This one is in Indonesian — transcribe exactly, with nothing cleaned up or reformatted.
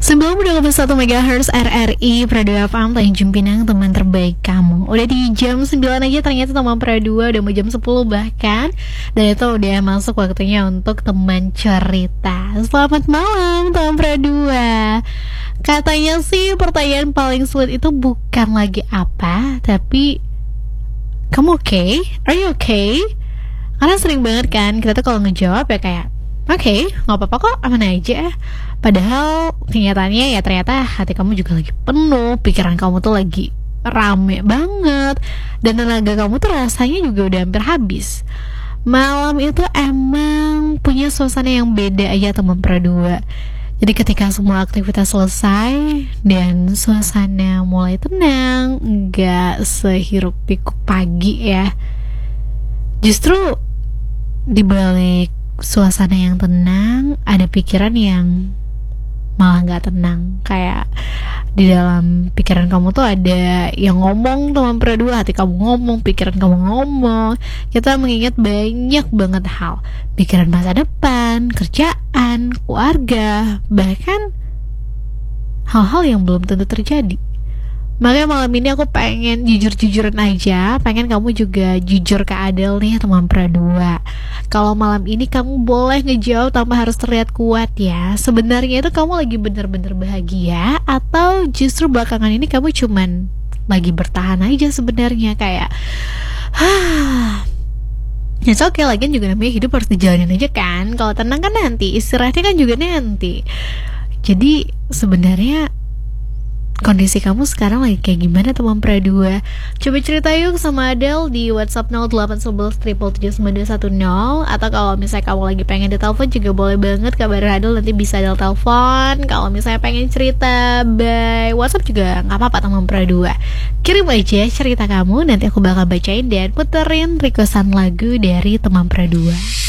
sembilan puluh dua koma satu megahertz R R I Pradua F M, Tanjung Pinang, teman terbaik kamu. Udah di jam sembilan aja ternyata teman Pradua, udah mau jam sepuluh bahkan. Dan itu udah masuk waktunya untuk teman cerita. Selamat malam teman Pradua. Katanya sih pertanyaan paling sulit itu bukan lagi apa, tapi kamu oke? Okay? Are you okay? Karena sering banget kan kita tuh kalau ngejawab ya kayak oke, okay, gak apa-apa kok, aman aja. Padahal kenyataannya ya ternyata hati kamu juga lagi penuh, pikiran kamu tuh lagi rame banget, dan tenaga kamu tuh rasanya juga udah hampir habis. Malam itu emang punya suasana yang beda aja teman Pradua. Jadi ketika semua aktivitas selesai dan suasana mulai tenang, gak sehiruk pikuk pagi ya, justru dibalik suasana yang tenang ada pikiran yang malah gak tenang. Kayak di dalam pikiran kamu tuh ada yang ngomong teman Pradua, hati kamu ngomong, pikiran kamu ngomong. Kita mengingat banyak banget hal, pikiran masa depan, kerjaan, keluarga, bahkan hal-hal yang belum tentu terjadi. Makanya malam ini aku pengen jujur-jujuran aja, pengen kamu juga jujur ke Adel nih teman Pradua. Kalau malam ini kamu boleh ngejawab tanpa harus terlihat kuat ya. Sebenarnya itu kamu lagi bener-bener bahagia, atau justru belakangan ini kamu cuman lagi bertahan aja sebenarnya kayak Hah ya so, oke, lagian juga namanya hidup harus dijalanin aja kan. Kalau tenang kan nanti, istirahatnya kan juga nanti. Jadi sebenarnya kondisi kamu sekarang lagi kayak gimana teman Pradua? Coba cerita yuk sama Adel di WhatsApp nol delapan satu satu tujuh tujuh sembilan dua satu nol. Atau kalau misalnya kamu lagi pengen ditelepon juga boleh banget, kabarin Adel, nanti bisa Adel telepon. Kalau misalnya pengen cerita by WhatsApp juga gak apa-apa teman Pradua. Kirim aja cerita kamu, nanti aku bakal bacain dan puterin requestan lagu dari teman Pradua.